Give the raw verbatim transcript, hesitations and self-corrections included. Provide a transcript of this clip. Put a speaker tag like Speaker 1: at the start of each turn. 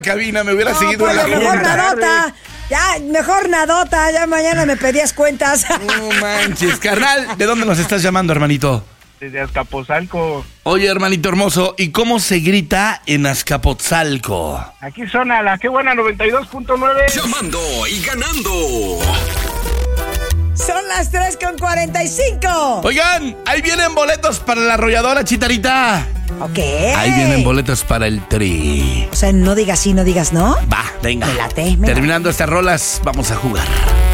Speaker 1: Cabina, me hubiera
Speaker 2: No,
Speaker 1: seguido
Speaker 2: pues,
Speaker 1: en la
Speaker 2: mejor
Speaker 1: junta.
Speaker 2: nadota. Ya, mejor nadota. Ya mañana me pedías cuentas.
Speaker 1: No manches, carnal. ¿De dónde nos estás llamando, hermanito?
Speaker 3: Desde Azcapotzalco.
Speaker 1: Oye, hermanito hermoso, ¿y cómo se grita en Azcapotzalco?
Speaker 3: Aquí suena la Qué Buena noventa y dos punto nueve.
Speaker 4: Llamando y ganando.
Speaker 2: Son las tres con cuarenta y cinco.
Speaker 1: Oigan, ahí vienen boletos para la arrolladora, Chitarita.
Speaker 2: Ok.
Speaker 1: Ahí vienen boletos para el Tri.
Speaker 2: O sea, no digas sí, no digas no.
Speaker 1: Va, venga.
Speaker 2: Me late, me
Speaker 1: Terminando estas rolas, vamos a jugar.